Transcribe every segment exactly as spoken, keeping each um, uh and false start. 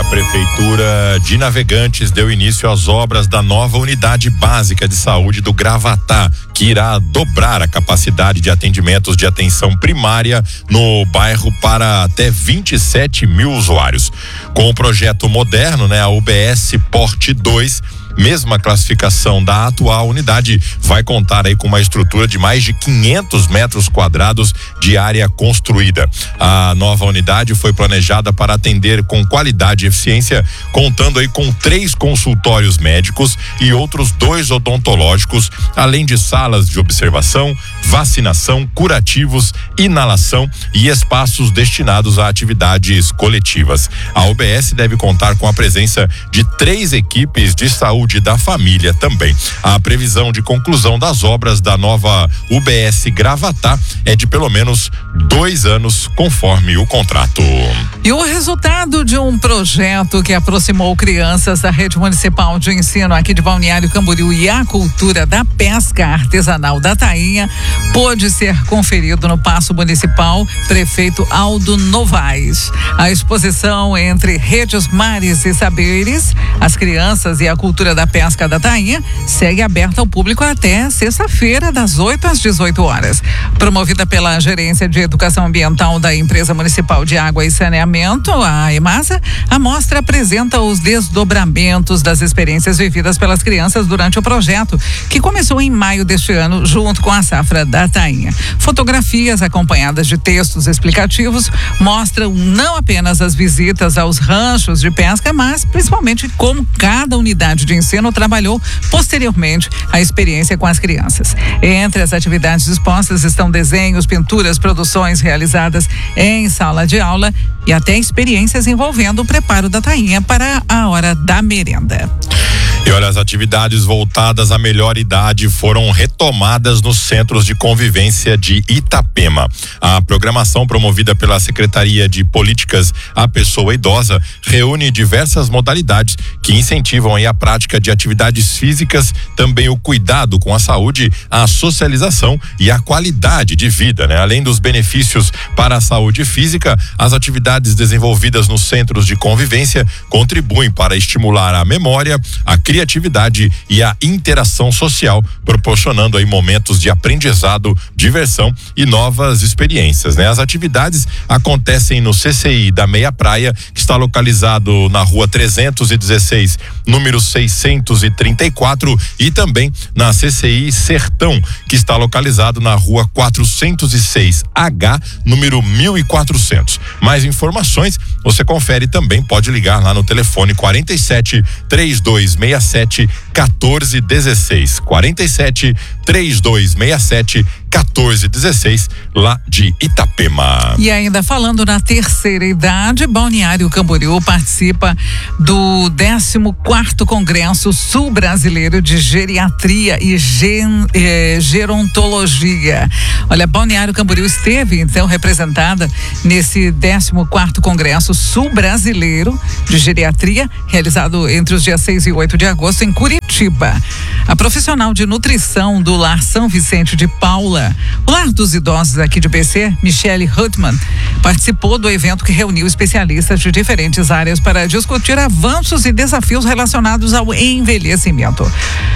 Prefeitura de Navegantes deu início às obras da nova unidade básica de saúde do Gravatá, que irá dobrar a capacidade de atendimentos de atenção primária no bairro para até vinte e sete mil usuários. Com o projeto moderno, né, a U B S Porte dois, mesma classificação da atual unidade, vai contar aí com uma estrutura de mais de quinhentos metros quadrados de área construída. A nova unidade foi planejada para atender com qualidade e eficiência, contando aí com três consultórios médicos e outros dois odontológicos, além de salas de observação, vacinação, curativos, inalação e espaços destinados a atividades coletivas. A U B S deve contar com a presença de três equipes de saúde da família também. A previsão de conclusão das obras da nova U B S Gravatá é de pelo menos dois anos, conforme o contrato. E o resultado de um projeto que aproximou crianças da rede municipal de ensino aqui de Balneário Camboriú e a cultura da pesca artesanal da tainha pôde ser conferido no Paço Municipal Prefeito Aldo Novaes. A exposição entre Redes, Mares e Saberes, as crianças e a cultura da pesca da tainha, segue aberta ao público até sexta-feira, das oito às dezoito horas. Promovida pela Gerência de Educação Ambiental da Empresa Municipal de Água e Saneamento, a EMASA, a mostra apresenta os desdobramentos das experiências vividas pelas crianças durante o projeto, que começou em maio deste ano, junto com a safra da tainha. Fotografias acompanhadas de textos explicativos mostram não apenas as visitas aos ranchos de pesca, mas principalmente como cada unidade de ensino trabalhou posteriormente a experiência com as crianças. Entre as atividades expostas estão desenhos, pinturas, produções realizadas em sala de aula e até experiências envolvendo o preparo da tainha para a hora da merenda. E olha, as atividades voltadas à melhor idade foram retomadas nos centros de convivência de Itapema. A programação promovida pela Secretaria de Políticas à Pessoa Idosa reúne diversas modalidades que incentivam aí a prática de atividades físicas, também o cuidado com a saúde, a socialização e a qualidade de vida, né? Além dos benefícios para a saúde física, as atividades desenvolvidas nos centros de convivência contribuem para estimular a memória, a criatividade e a interação social, proporcionando aí momentos de aprendizado, diversão e novas experiências, né? As atividades acontecem no C C I da Meia Praia, que está localizado na rua trezentos e dezesseis, número seiscentos e trinta e quatro, e também na C C I Sertão, que está localizado na rua quatrocentos e seis H, número mil e quatrocentos. Mais informações você confere também, pode ligar lá no telefone quarenta e sete, trinta e dois sessenta e sete, quatorze dezesseis, quarenta e sete, trinta e dois sessenta e sete, quatorze dezesseis, lá de Itapema. E ainda falando na terceira idade, Balneário Camboriú participa do décimo quarto Congresso Sul Brasileiro de Geriatria e Gen, eh, Gerontologia. Olha, Balneário Camboriú esteve então representada nesse décimo quarto Congresso Sul Brasileiro de Geriatria, realizado entre os dias seis e oito de agosto em Curitiba. A profissional de nutrição do Lar São Vicente de Paula, o Lar dos Idosos aqui de B C, Michele Hutman, participou do evento que reuniu especialistas de diferentes áreas para discutir avanços e desafios relacionados ao envelhecimento.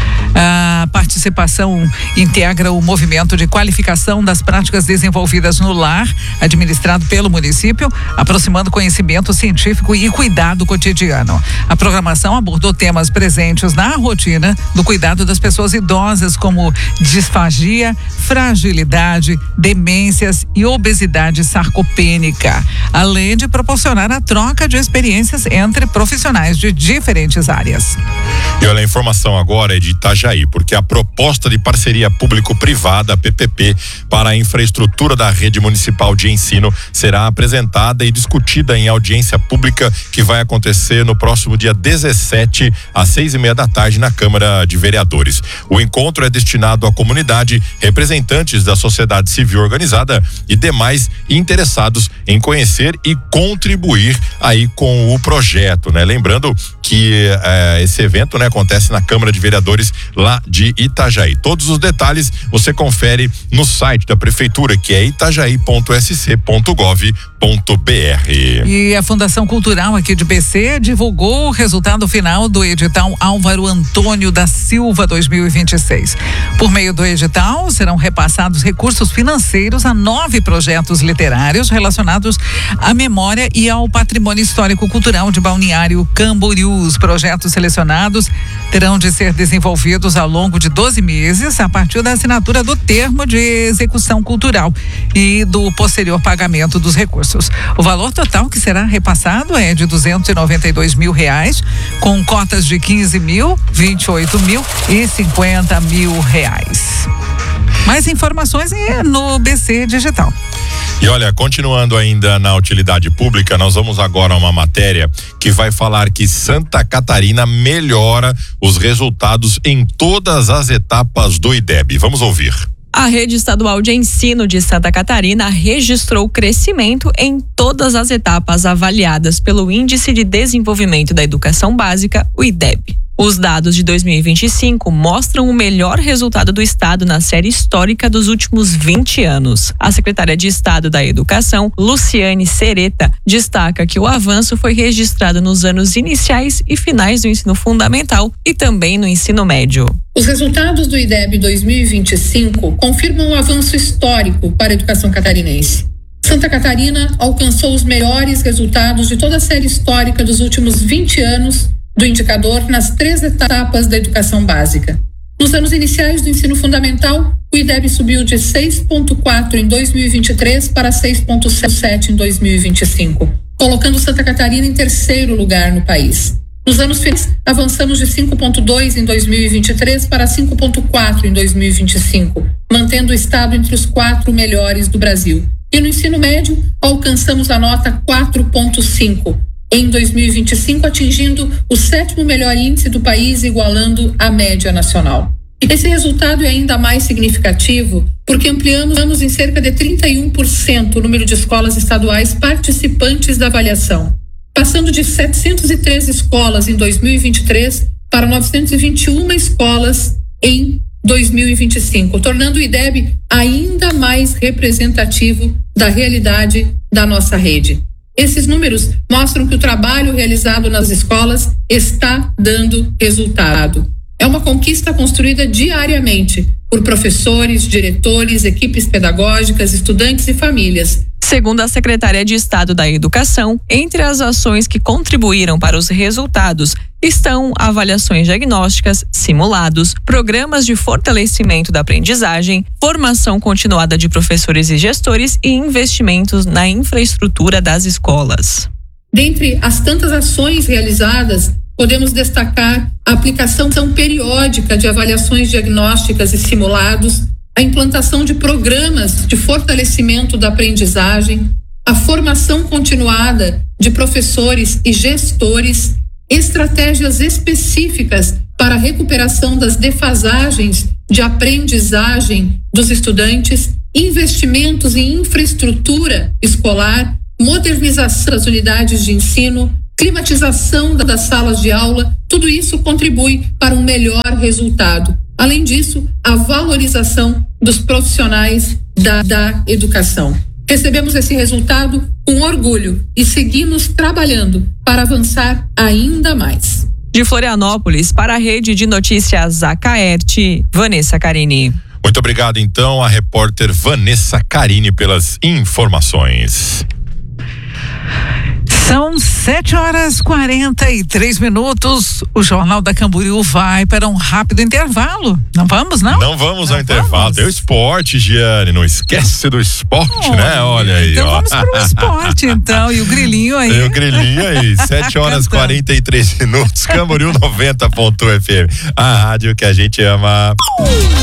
A participação integra o movimento de qualificação das práticas desenvolvidas no lar, administrado pelo município, aproximando conhecimento científico e cuidado cotidiano. A programação abordou temas presentes na rotina do cuidado das pessoas idosas, como disfagia, fragilidade, demências e obesidade sarcopênica, além de proporcionar a troca de experiências entre profissionais de diferentes áreas. E olha, a informação agora é de Itajaí, porque a proposta de parceria público-privada, P P P, para a infraestrutura da rede municipal de ensino será apresentada e discutida em audiência pública que vai acontecer no próximo dia dezessete, às seis e meia da tarde, na Câmara de Vereadores. O encontro é destinado à comunidade, representantes da sociedade civil organizada e demais interessados em conhecer e contribuir aí com o projeto, né? Lembrando que eh, esse evento evento, né, acontece na Câmara de Vereadores lá de Itajaí. Todos os detalhes você confere no site da prefeitura, que é itajaí ponto s c ponto gov ponto b r. E a Fundação Cultural aqui de B C divulgou o resultado final do edital Álvaro Antônio da Silva dois mil e vinte e seis. Por meio do edital, serão repassados recursos financeiros a nove projetos literários relacionados à memória e ao patrimônio histórico-cultural de Balneário Camboriú. Os projetos selecionados terão de ser desenvolvidos ao longo de doze meses, a partir da assinatura do termo de execução cultural e do posterior pagamento dos recursos. O valor total que será repassado é de duzentos e noventa e dois mil reais, com cotas de quinze mil, vinte e oito mil e cinquenta mil reais. Mais informações no B C Digital. E olha, continuando ainda na utilidade pública, nós vamos agora a uma matéria que vai falar que Santa Catarina melhora os resultados em todas as etapas do I D E B. Vamos ouvir. A Rede Estadual de Ensino de Santa Catarina registrou crescimento em todas as etapas avaliadas pelo Índice de Desenvolvimento da Educação Básica, o I D E B. Os dados de dois mil e vinte e cinco mostram o melhor resultado do estado na série histórica dos últimos vinte anos. A secretária de Estado da Educação, Luciane Sereta, destaca que o avanço foi registrado nos anos iniciais e finais do ensino fundamental e também no ensino médio. Os resultados do I D E B dois mil e vinte e cinco confirmam um avanço histórico para a educação catarinense. Santa Catarina alcançou os melhores resultados de toda a série histórica dos últimos vinte anos do indicador nas três etapas da educação básica. Nos anos iniciais do ensino fundamental, o I D E B subiu de seis vírgula quatro em dois mil e vinte e três para seis vírgula sete em dois mil e vinte e cinco, colocando Santa Catarina em terceiro lugar no país. Nos anos finais, avançamos de cinco vírgula dois em dois mil e vinte e três para cinco vírgula quatro em dois mil e vinte e cinco, mantendo o estado entre os quatro melhores do Brasil. E no ensino médio, alcançamos a nota quatro vírgula cinco. Em dois mil e vinte e cinco, atingindo o sétimo melhor índice do país, igualando a média nacional. Esse resultado é ainda mais significativo porque ampliamos em cerca de trinta e um por cento o número de escolas estaduais participantes da avaliação, passando de setecentas e treze escolas em dois mil e vinte e três para novecentas e vinte e uma escolas em dois mil e vinte e cinco, tornando o I D E B ainda mais representativo da realidade da nossa rede. Esses números mostram que o trabalho realizado nas escolas está dando resultado. É uma conquista construída diariamente por professores, diretores, equipes pedagógicas, estudantes e famílias. Segundo a secretária de Estado da Educação, entre as ações que contribuíram para os resultados estão avaliações diagnósticas, simulados, programas de fortalecimento da aprendizagem, formação continuada de professores e gestores e investimentos na infraestrutura das escolas. Dentre as tantas ações realizadas, podemos destacar a aplicação periódica de avaliações diagnósticas e simulados, a implantação de programas de fortalecimento da aprendizagem, a formação continuada de professores e gestores, estratégias específicas para a recuperação das defasagens de aprendizagem dos estudantes, investimentos em infraestrutura escolar, modernização das unidades de ensino, climatização das salas de aula, tudo isso contribui para um melhor resultado. Além disso, a valorização dos profissionais da, da educação. Recebemos esse resultado com orgulho e seguimos trabalhando para avançar ainda mais. De Florianópolis, para a Rede de Notícias Acaerte, Vanessa Carini. Muito obrigado, então, a repórter Vanessa Carini pelas informações. São sete horas e quarenta e três minutos. O Jornal da Camboriú vai para um rápido intervalo. Não vamos, não? Não vamos não ao intervalo. vamos. Tem o esporte, Giane. Não esquece do esporte, Olha, né? Olha aí, então ó. vamos para o esporte, então. E o grilinho aí. E o grilinho aí. sete horas e quarenta e três minutos. Camboriú noventa ponto F M. A rádio que a gente ama.